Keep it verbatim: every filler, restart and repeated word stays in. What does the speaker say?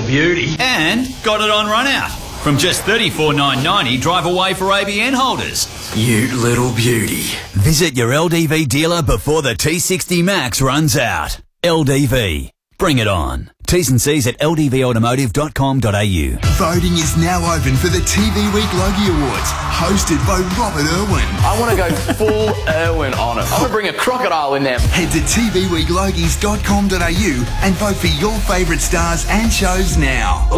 beauty. And got it on run out. From just thirty-four thousand nine hundred ninety dollars drive away for A B N holders. You little beauty. Visit your L D V dealer before the T sixty Max runs out. L D V. Bring it on. T's and C's at l d v automotive dot com dot a u. Voting is now open for the T V Week Logie Awards, hosted by Robert Irwin. I want to go full Irwin on it. I want to bring a crocodile in there. Head to t v week logies dot com dot a u and vote for your favourite stars and shows now.